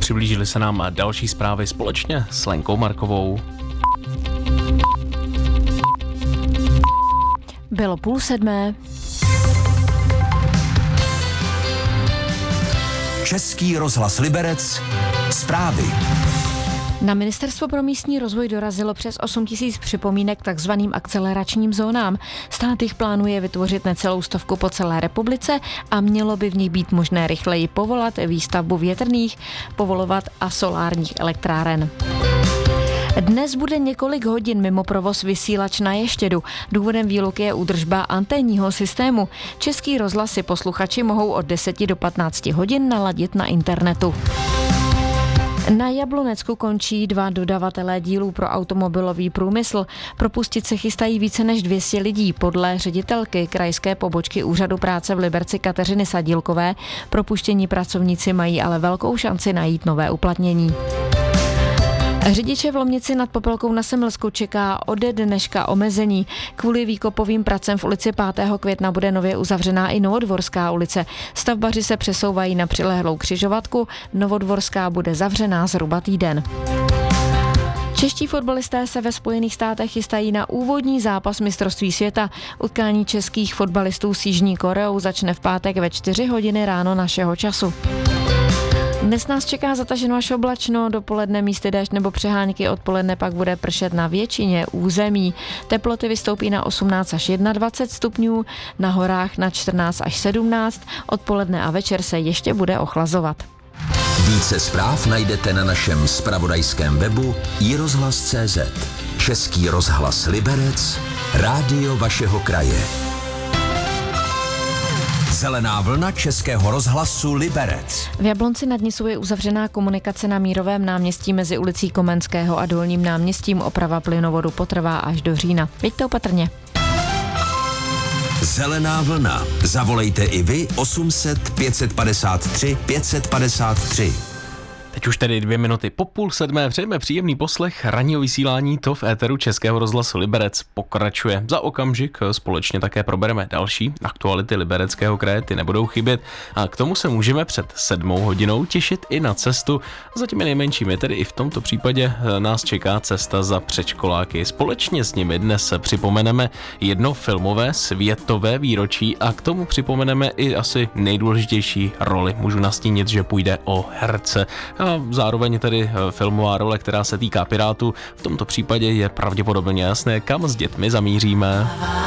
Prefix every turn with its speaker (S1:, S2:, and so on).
S1: přiblížily se nám další zprávy společně s Lenkou Markovou.
S2: Bylo 6:30.
S3: Český rozhlas Liberec. Zprávy.
S2: Na Ministerstvo pro místní rozvoj dorazilo přes 8 000 připomínek takzvaným akceleračním zónám. Stát jich plánuje vytvořit necelou 100 po celé republice a mělo by v nich být možné rychleji povolat výstavbu větrných, povolovat a solárních elektráren. Dnes bude několik hodin mimo provoz vysílač na Ještědu. Důvodem výluky je údržba anténního systému. Český rozhlas si posluchači mohou od 10 do 15 hodin naladit na internetu. Na Jablonecku končí 2 dodavatelé dílů pro automobilový průmysl. Propustit se chystají více než 200 lidí. Podle ředitelky krajské pobočky Úřadu práce v Liberci Kateřiny Sadílkové propuštění pracovníci mají ale velkou šanci najít nové uplatnění. Řidiče v Lomnici nad Popelkou na Semilsku čeká ode dneška omezení. Kvůli výkopovým pracem v ulici 5. května bude nově uzavřená i Novodvorská ulice. Stavbaři se přesouvají na přilehlou křižovatku, Novodvorská bude zavřená zhruba týden. Čeští fotbalisté se ve Spojených státech chystají na úvodní zápas mistrovství světa. Utkání českých fotbalistů s Jižní Koreou začne v pátek ve 4 hodiny ráno našeho času. Dnes nás čeká zataženo až oblačno, dopoledne místy déšť nebo přehánky, odpoledne pak bude pršet na většině území. Teploty vystoupí na 18 až 21 stupňů, na horách na 14 až 17, odpoledne a večer se ještě bude ochlazovat.
S3: Více zpráv najdete na našem zpravodajském webu iRozhlas.cz. Český rozhlas Liberec, rádio vašeho kraje. Zelená vlna Českého rozhlasu Liberec.
S2: V Jablonci nad Nisou je uzavřená komunikace na Mírovém náměstí mezi ulicí Komenského a Dolním náměstím. Oprava plynovodu potrvá až do října. Jeďte opatrně.
S3: Zelená vlna. Zavolejte i vy 800 553 553.
S1: Teď už tedy 2 minuty po 6:30. Přejeme příjemný poslech. Ranního vysílání to v éteru Českého rozhlasu Liberec pokračuje. Za okamžik společně také probereme další aktuality Libereckého kraje, ty nebudou chybět. A k tomu se můžeme před 7 hodinou těšit i na cestu. Za těmi nejmenšími, tedy i v tomto případě nás čeká cesta za předškoláky. Společně s nimi dnes připomeneme jedno filmové světové výročí a k tomu připomeneme i asi nejdůležitější roli. Můžu nastínit, že půjde o herce. A zároveň tedy filmová role, která se týká Pirátů. V tomto případě je pravděpodobně jasné, kam s dětmi zamíříme.